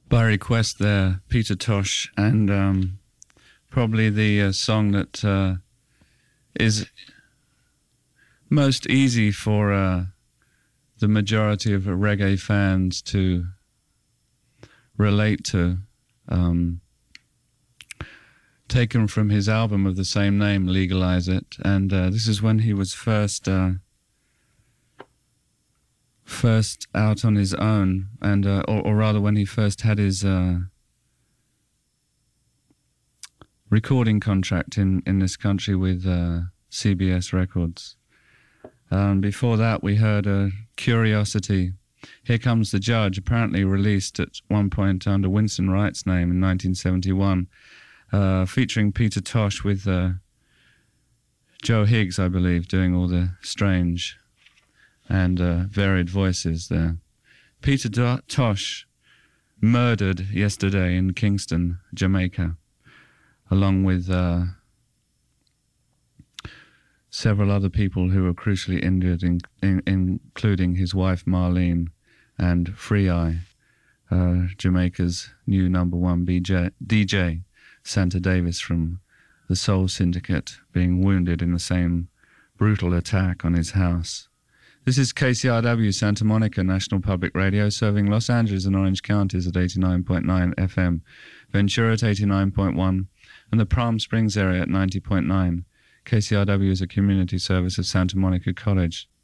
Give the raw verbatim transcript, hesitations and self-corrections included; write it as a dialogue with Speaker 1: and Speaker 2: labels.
Speaker 1: By request there, Peter Tosh, and um, probably the uh, song that uh, is most easy for uh, the majority of reggae fans to relate to, um, taken from his album of the same name, Legalize It, and uh, this is when he was first uh, first out on his own, and uh, or, or rather when he first had his uh, recording contract in, in this country with uh, C B S Records. Um, before that, we heard a Curiosity, Here Comes the Judge, apparently released at one point under Winston Wright's name in nineteen seventy-one, uh, featuring Peter Tosh with uh, Joe Higgs, I believe, doing all the strange and uh, varied voices there. Peter Do- Tosh murdered yesterday in Kingston, Jamaica, along with uh, several other people who were crucially injured, in, in, including his wife Marlene and Free Eye, uh, Jamaica's new number one B J, D J, Santa Davis from the Soul Syndicate, being wounded in the same brutal attack on his house. This is K C R W, Santa Monica National Public Radio, serving Los Angeles and Orange counties at eighty-nine point nine F M, Ventura at eighty-nine point one, and the Palm Springs area at ninety point nine. K C R W is a community service of Santa Monica College.